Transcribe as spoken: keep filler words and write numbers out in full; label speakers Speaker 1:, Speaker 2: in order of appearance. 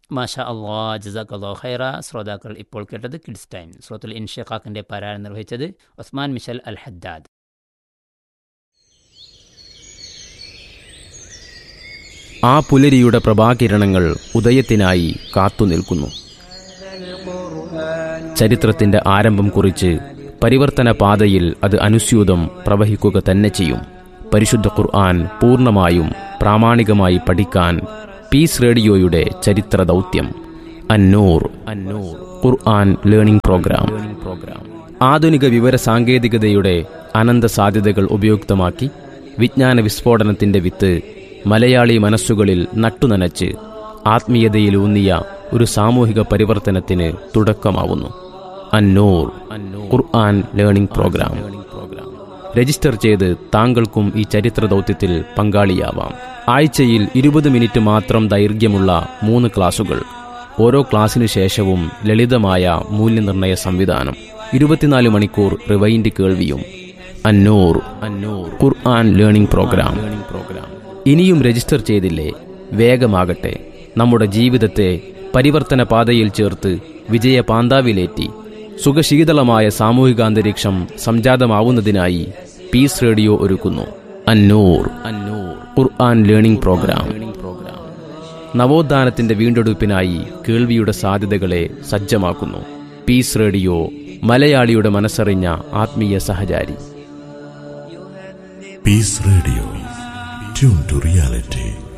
Speaker 1: മാഷാ അള്ളാ, ജസാക്കല്ലാഹു ഖൈറ. ശ്രോതാക്കൾ ഇപ്പോൾ കേട്ടത് കിഡ്സ് ടൈം. സൂറത്തുൽ ഇൻഷിഖാഖിന്റെ പാരായണം നിർവഹിച്ചത് ഉസ്മാൻ മിഷൽ അൽ ഹദ്ദാദ്.
Speaker 2: ആ പുലരിയുടെ പ്രഭാകിരണങ്ങൾ ഉദയത്തിനായി കാത്തുനിൽക്കുന്നു. ചരിത്രത്തിന്റെ ആരംഭം കുറിച്ച് പരിവർത്തന പാതയിൽ അത് അനുസ്യൂതം പ്രവഹിക്കുക തന്നെ ചെയ്യും. പരിശുദ്ധ ഖുർആൻ പൂർണ്ണമായും പ്രാമാണികമായി പഠിക്കാൻ പീസ് റേഡിയോയുടെ ചരിത്ര ദൗത്യം അന്നൂർ അന്നൂർ ഖുർആൻ ലേണിംഗ് പ്രോഗ്രാം. ആധുനിക വിവര സാങ്കേതികതയുടെ അനന്ത സാധ്യതകൾ ഉപയുക്തമാക്കി വിജ്ഞാന വിസ്ഫോടനത്തിന്റെ വിത്ത് മലയാളി മനസ്സുകളിൽ നട്ടുനനച്ച് ആത്മീയതയിലൂന്നിയ ഒരു സാമൂഹിക പരിവർത്തനത്തിന് തുടക്കമാവുന്നു. അന്നൂർ ഖുർആൻ ലേണിംഗ് പ്രോഗ്രാം. രജിസ്റ്റർ ചെയ്ത് താങ്കൾക്കും ഈ ചരിത്ര ദൗത്യത്തിൽ പങ്കാളിയാവാം. ആഴ്ചയിൽ ഇരുപത് മിനിറ്റ് മാത്രം ദൈർഘ്യമുള്ള മൂന്ന് ക്ലാസുകൾ. ഓരോ ക്ലാസ്സിനു ശേഷവും ലളിതമായ മൂല്യനിർണ്ണയ സംവിധാനം. ഇരുപത്തിനാല് മണിക്കൂർ റിവൈൻഡ് കേൾവിയും. അന്നൂർ അന്നൂർ ഖുർആൻ ലേണിംഗ് പ്രോഗ്രാം. ഇനിയും രജിസ്റ്റർ ചെയ്തില്ലേ? വേഗമാകട്ടെ. നമ്മുടെ ജീവിതത്തെ പരിവർത്തന പാതയിൽ ചേർത്ത് വിജയ പാന്താവിലേറ്റി സുഖശീതളമായ സാമൂഹികാന്തരീക്ഷം സംജാതമാവുന്നതിനായി പീസ് റേഡിയോ ഒരുക്കുന്നു അന്നൂർ അന്നൂർ ഖുർആൻ ലേണിംഗ് പ്രോഗ്രാം. നവോത്ഥാനത്തിന്റെ വീണ്ടെടുപ്പിനായി കേൾവിയുടെ സാധ്യതകളെ സജ്ജമാക്കുന്നു. പീസ് റേഡിയോ, മലയാളിയുടെ മനസ്സറിഞ്ഞ ആത്മീയ സഹചാരി.
Speaker 3: Piece radio, tune to reality.